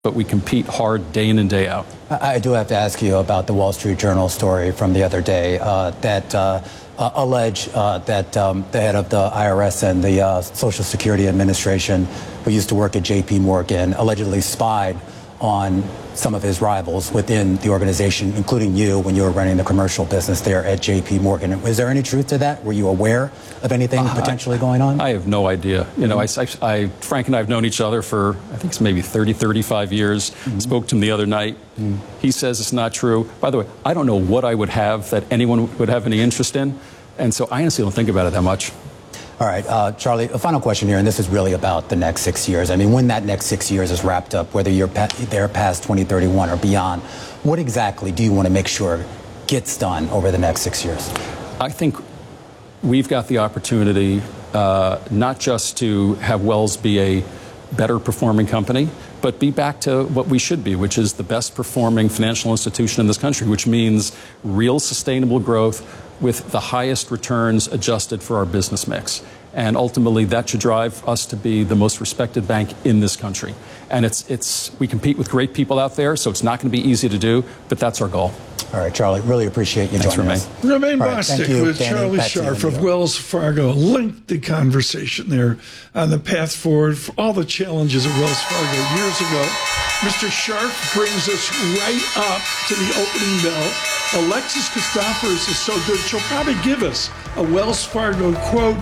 but we compete hard day in and day out. I do have to ask you about the Wall Street Journal story from the other day that allege that the head of the IRS and the Social Security Administration, who used to work at J.P. Morgan, allegedly spied on some of his rivals within the organization, including you when you were running the commercial business there at J.P. Morgan. Is there any truth to that? Were you aware of anything potentially going on? I have no idea. You know, Frank and I have known each other for, I think it's maybe 30, 35 years. Spoke to him the other night. He says it's not true. By the way, I don't know what I would have that anyone would have any interest in. And so I honestly don't think about it that much. All right, Charlie, a final question here, and this is really about the next 6 years. I mean, when that next 6 years is wrapped up, whether you're there past 2031 or beyond, what exactly do you want to make sure gets done over the next 6 years? I think we've got the opportunity not just to have Wells be a better performing company, but be back to what we should be, which is the best performing financial institution in this country, which means real sustainable growth with the highest returns adjusted for our business mix. And ultimately, that should drive us to be the most respected bank in this country. And we compete with great people out there, so it's not going to be easy to do, but that's our goal. All right, Charlie, really appreciate you joining us. Romaine Bostick with Charlie Scharf of Wells Fargo. Lengthy conversation there on the path forward for all the challenges of Wells Fargo years ago. Mr. Scharf brings us right up to the opening bell. Alexis Christoforous is so good, she'll probably give us a Wells Fargo quote,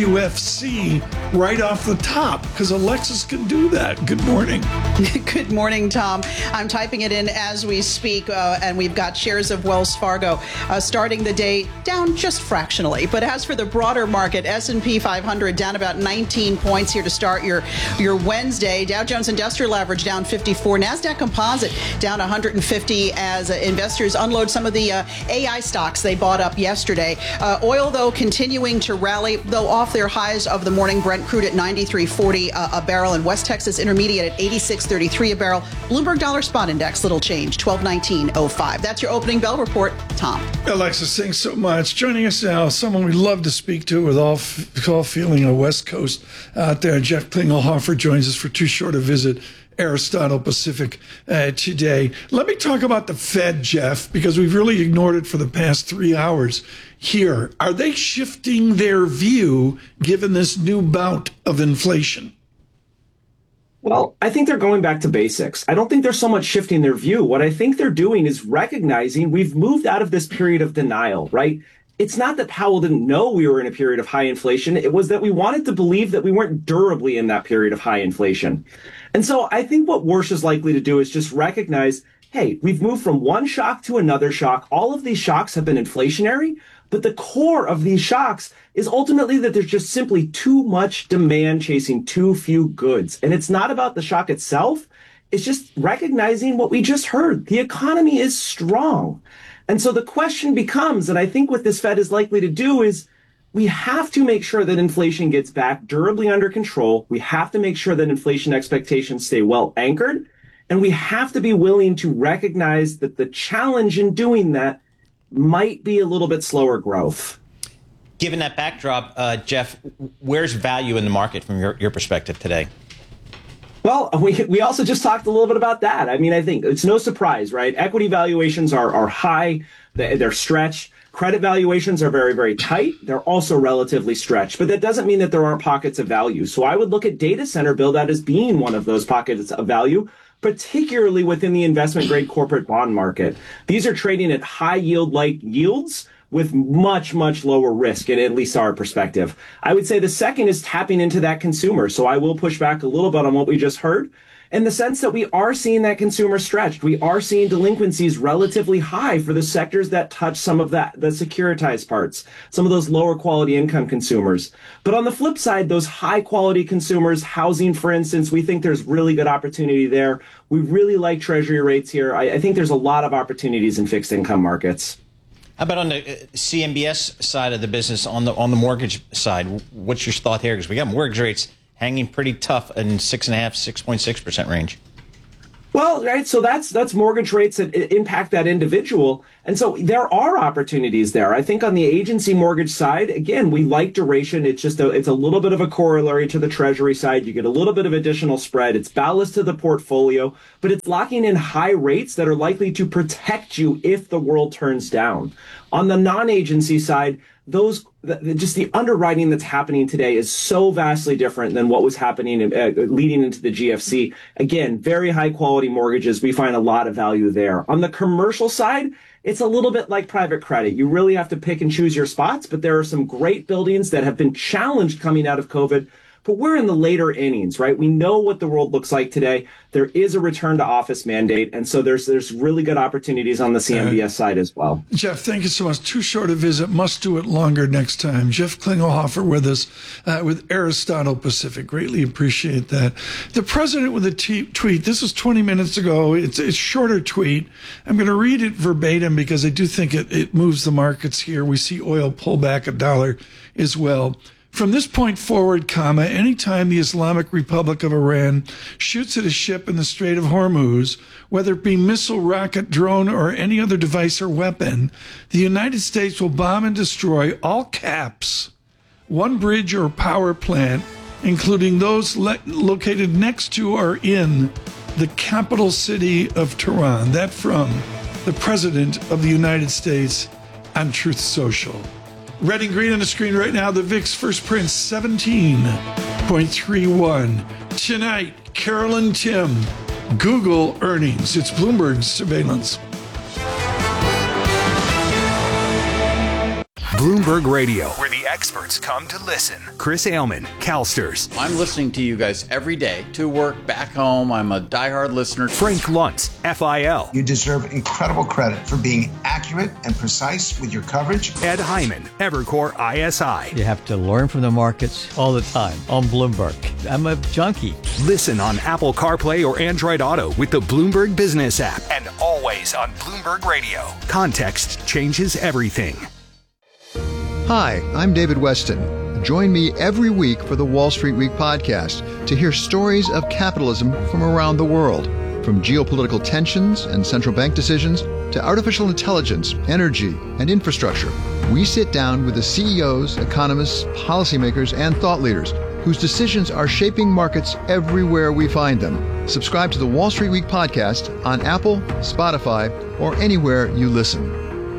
WFC, right off the top, because Alexis can do that. Good morning. Good morning, Tom. I'm typing it in as we speak, and we've got shares of Wells Fargo starting the day down just fractionally. But as for the broader market, S&P 500 down about 19 points here to start your Wednesday. Dow Jones Industrial Average down 54. NASDAQ Composite down 150 as investors unload some of the AI stocks they bought up yesterday. Oil, though, continuing to rally, though off their highs of the morning. Brent crude at 93.40 a barrel, and West Texas Intermediate at 86.33 a barrel. Bloomberg Dollar Spot Index, little change, 1219.05. That's your opening bell report. Tom. Alexis, thanks so much. Joining us now, someone we love to speak to with all feeling a West Coast out there. Jeff Klingelhofer joins us for too short a visit. Aristotle Pacific today. Let me talk about the Fed, Jeff, because we've really ignored it for the past 3 hours here. Are they shifting their view given this new bout of inflation? Well, I think they're going back to basics. I don't think they're so much shifting their view. What I think they're doing is recognizing we've moved out of this period of denial, right? It's not that Powell didn't know we were in a period of high inflation. It was that we wanted to believe that we weren't durably in that period of high inflation. And so I think what Warsh is likely to do is just recognize, hey, we've moved from one shock to another shock. All of these shocks have been inflationary, but the core of these shocks is ultimately that there's just simply too much demand chasing too few goods. And it's not about the shock itself. It's just recognizing what we just heard. The economy is strong. And so the question becomes, and I think what this Fed is likely to do is, we have to make sure that inflation gets back durably under control. We have to make sure that inflation expectations stay well anchored. And we have to be willing to recognize that the challenge in doing that might be a little bit slower growth. Given that backdrop, Jeff, where's value in the market from your perspective today? Well, we also just talked a little bit about that. I mean, I think it's no surprise, right? Equity valuations are high. They're stretched. Credit valuations are very, very tight. They're also relatively stretched, but that doesn't mean that there aren't pockets of value. So I would look at data center build out as being one of those pockets of value, particularly within the investment grade corporate bond market. These are trading at high yield like yields with much, much lower risk, in at least our perspective. I would say the second is tapping into that consumer. So I will push back a little bit on what we just heard, in the sense that we are seeing that consumer stretched. We are seeing delinquencies relatively high for the sectors that touch some of that, the securitized parts, some of those lower quality income consumers. But on the flip side, those high quality consumers, housing, for instance, we think there's really good opportunity there. We really like treasury rates here. I think there's a lot of opportunities in fixed income markets. How about on the CMBS side of the business, on the mortgage side? What's your thought here? Because we got mortgage rates hanging pretty tough in 6.5%, 6.6% range. Well, right. So that's mortgage rates that impact that individual. And so there are opportunities there. I think on the agency mortgage side, again, we like duration. It's just it's a little bit of a corollary to the treasury side. You get a little bit of additional spread. It's ballast to the portfolio, but it's locking in high rates that are likely to protect you if the world turns down. On the non-agency side, just the underwriting that's happening today is so vastly different than what was happening leading into the GFC. Again, very high quality mortgages. We find a lot of value there. On the commercial side, it's a little bit like private credit. You really have to pick and choose your spots, but there are some great buildings that have been challenged coming out of COVID. But we're in the later innings, right? We know what the world looks like today. There is a return to office mandate. And so there's really good opportunities on the CMBS side as well. Jeff, thank you so much. Too short a visit. Must do it longer next time. Jeff Klingelhofer with us with Aristotle Pacific. Greatly appreciate that. The president with a tweet. This was 20 minutes ago. It's a shorter tweet. I'm going to read it verbatim because I do think it moves the markets here. We see oil pull back $1 as well. From this point forward, anytime the Islamic Republic of Iran shoots at a ship in the Strait of Hormuz, whether it be missile, rocket, drone, or any other device or weapon, the United States will bomb and destroy, all caps, one bridge or power plant, including those located next to or in the capital city of Tehran. That from the President of the United States on Truth Social. Red and green on the screen right now. The VIX first print 17.31. Tonight, Carolyn Tim, Google earnings. It's Bloomberg Surveillance. Bloomberg Radio, where the experts come to listen. Chris Ailman, CalSTRS. I'm listening to you guys every day, to work, back home. I'm a diehard listener. Frank Luntz, FIL. You deserve incredible credit for being accurate and precise with your coverage. Ed Hyman, Evercore ISI. You have to learn from the markets all the time on Bloomberg. I'm a junkie. Listen on Apple CarPlay or Android Auto with the Bloomberg Business app. And always on Bloomberg Radio. Context changes everything. Hi, I'm David Weston. Join me every week for the Wall Street Week podcast to hear stories of capitalism from around the world. From geopolitical tensions and central bank decisions to artificial intelligence, energy, and infrastructure, we sit down with the CEOs, economists, policymakers, and thought leaders whose decisions are shaping markets everywhere we find them. Subscribe to the Wall Street Week podcast on Apple, Spotify, or anywhere you listen.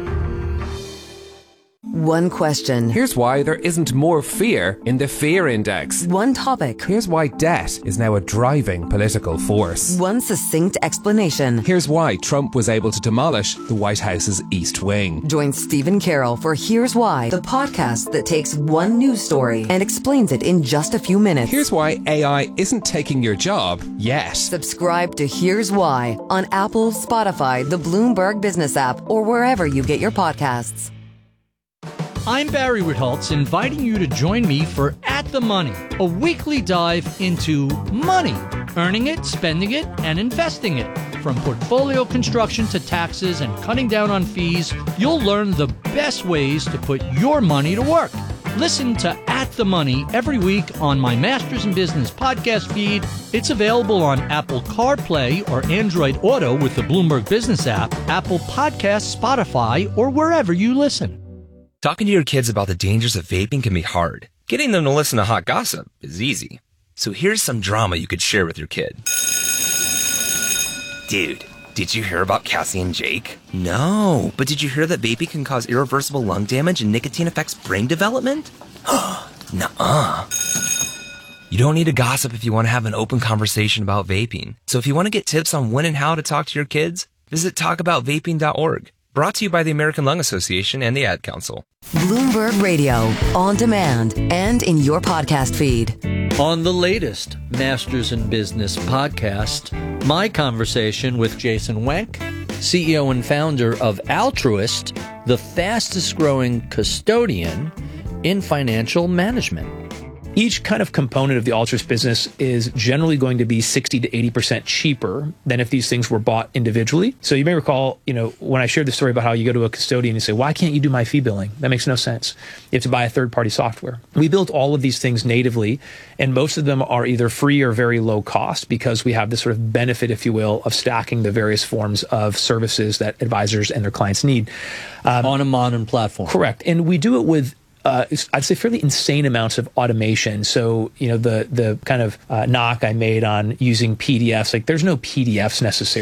One question. Here's why there isn't more fear in the fear index. One topic. Here's why debt is now a driving political force. One succinct explanation. Here's why Trump was able to demolish the White House's East Wing. Join Stephen Carroll for Here's Why, the podcast that takes one news story and explains it in just a few minutes. Here's why AI isn't taking your job yet. Subscribe to Here's Why on Apple, Spotify, the Bloomberg Business app, or wherever you get your podcasts. I'm Barry Ritholtz, inviting you to join me for At the Money, a weekly dive into money, earning it, spending it, and investing it. From portfolio construction to taxes and cutting down on fees, you'll learn the best ways to put your money to work. Listen to At the Money every week on my Masters in Business podcast feed. It's available on Apple CarPlay or Android Auto with the Bloomberg Business app, Apple Podcasts, Spotify, or wherever you listen. Talking to your kids about the dangers of vaping can be hard. Getting them to listen to hot gossip is easy. So here's some drama you could share with your kid. Dude, did you hear about Cassie and Jake? No, but did you hear that vaping can cause irreversible lung damage and nicotine affects brain development? Nuh-uh. You don't need to gossip if you want to have an open conversation about vaping. So if you want to get tips on when and how to talk to your kids, visit talkaboutvaping.org. Brought to you by the American Lung Association and the Ad Council. Bloomberg Radio, on demand and in your podcast feed. On the latest Masters in Business podcast, my conversation with Jason Wenk, CEO and founder of Altruist, the fastest growing custodian in financial management. each kind of component of the Altus business is generally going to be 60 to 80% cheaper than if these things were bought individually. So you may recall, when I shared the story about how you go to a custodian and say, why can't you do my fee billing? That makes no sense. You have to buy a third-party software. We built all of these things natively, and most of them are either free or very low cost because we have this sort of benefit, if you will, of stacking the various forms of services that advisors and their clients need. On a modern platform. Correct. And we do it with I'd say fairly insane amounts of automation. So, the kind of knock I made on using PDFs, like there's no PDFs necessarily